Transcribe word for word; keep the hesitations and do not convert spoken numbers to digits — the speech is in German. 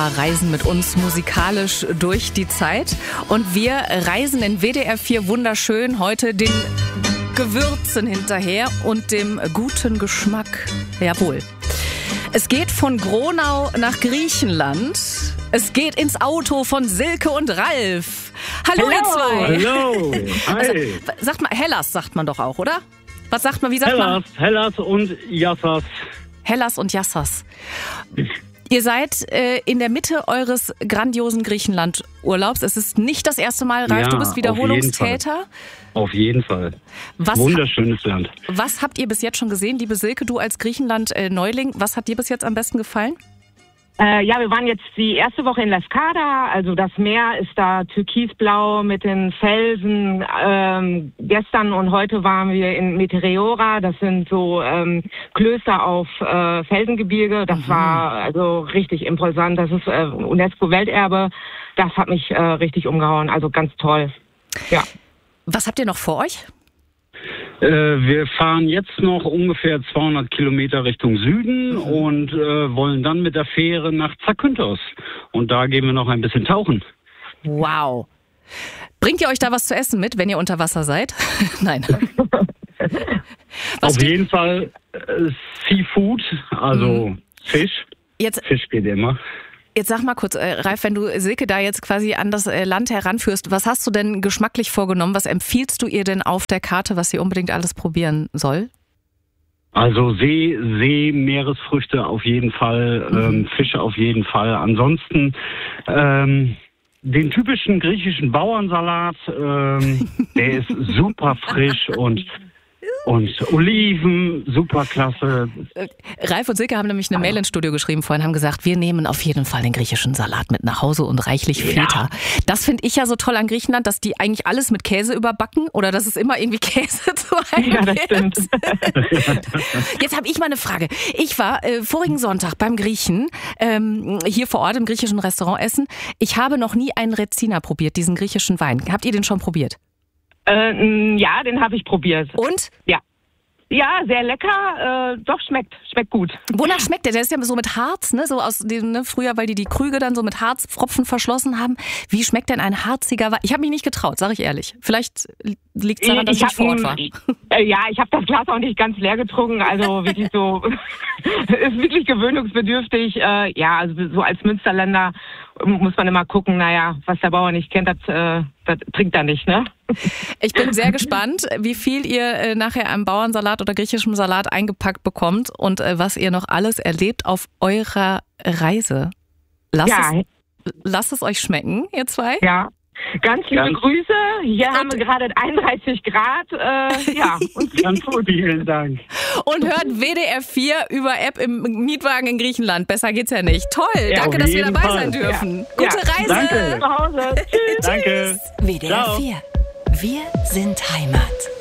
wunderbar reisen mit uns musikalisch durch die Zeit. Und wir reisen in W D R vier wunderschön heute den Gewürzen hinterher und dem guten Geschmack. Jawohl. Es geht von Gronau nach Griechenland. Es geht ins Auto von Silke und Ralf. Hallo, ihr zwei. Hallo. Hi. Also, sagt man, Hellas sagt man doch auch, oder? Was sagt man, wie sagt Hellas, man? Hellas und Yassas. Hellas und Yassas. Ihr seid äh, in der Mitte eures grandiosen Griechenland-Urlaubs. Es ist nicht das erste Mal, Ralf, Ja, du bist Wiederholungstäter. Auf jeden Fall. Was, Wunderschönes Land. was habt ihr bis jetzt schon gesehen? Liebe Silke, du als Griechenland-Neuling, was hat dir bis jetzt am besten gefallen? Äh, ja, wir waren jetzt die erste Woche in Lefkada, also das Meer ist da türkisblau mit den Felsen. Ähm, gestern und heute waren wir in Meteora, das sind so ähm, Klöster auf äh, Felsengebirge. Das mhm. war also richtig imposant, das ist äh, UNESCO-Welterbe. Das hat mich äh, richtig umgehauen, also ganz toll. Ja. Was habt ihr noch vor euch? Äh, wir fahren jetzt noch ungefähr zweihundert Kilometer Richtung Süden mhm. und äh, wollen dann mit der Fähre nach Zakynthos. Und da gehen wir noch ein bisschen tauchen. Wow. Bringt ihr euch da was zu essen mit, wenn ihr unter Wasser seid? Nein. Auf jeden Fall äh, Seafood, also mhm. Fisch. Jetzt, Fisch geht immer. Jetzt sag mal kurz, äh, Ralf, wenn du Silke da jetzt quasi an das äh, Land heranführst, was hast du denn geschmacklich vorgenommen? Was empfiehlst du ihr denn auf der Karte, was sie unbedingt alles probieren soll? Also See, See, Meeresfrüchte auf jeden Fall, mhm. ähm, Fische auf jeden Fall. Ansonsten ähm, den typischen griechischen Bauernsalat, ähm, der ist super frisch und Und Oliven, super klasse. Ralf und Silke haben nämlich eine Mail ins Studio geschrieben vorhin, haben gesagt, wir nehmen auf jeden Fall den griechischen Salat mit nach Hause und reichlich Feta. Ja. Das finde ich ja so toll an Griechenland, dass die eigentlich alles mit Käse überbacken oder dass es immer irgendwie Käse zu einem Ja, das stimmt. Jetzt habe ich mal eine Frage. Ich war äh, vorigen Sonntag beim Griechen, ähm, hier vor Ort im griechischen Restaurant essen. Ich habe noch nie einen Rezina probiert, diesen griechischen Wein. Habt ihr den schon probiert? Äh, ja, den habe ich probiert. Und? Ja. Ja, sehr lecker. Äh, doch, schmeckt. Schmeckt gut. Wonach schmeckt der? Der ist ja so mit Harz, ne? So aus dem, ne? Früher, weil die die Krüge dann so mit Harzpfropfen verschlossen haben. Wie schmeckt denn ein harziger Wein? Ich habe mich nicht getraut, sage ich ehrlich. Vielleicht liegt es daran, dass ich, ich nicht vor Ort war. Äh, ja, ich habe das Glas auch nicht ganz leer getrunken. Also wirklich so, ist wirklich gewöhnungsbedürftig. Äh, ja, also so als Münsterländer muss man immer gucken, naja, was der Bauer nicht kennt, das, äh, das trinkt er nicht, ne? Ich bin sehr gespannt, wie viel ihr äh, nachher am Bauernsalat oder griechischem Salat eingepackt bekommt und äh, was ihr noch alles erlebt auf eurer Reise. Lasst, ja. es, lasst es euch schmecken, ihr zwei. Ja. Ganz liebe Ganz Grüße. Hier haben wir gerade einunddreißig Grad. Äh, ja, und ganz gut, vielen Dank. Und hört W D R vier über App im Mietwagen in Griechenland. Besser geht's ja nicht. Toll, ja, danke, dass wir dabei Fall. sein dürfen. Ja. Gute Ja. Reise. Danke. zu Hause. Tschüss. Danke. W D R vier. Wir sind Heimat.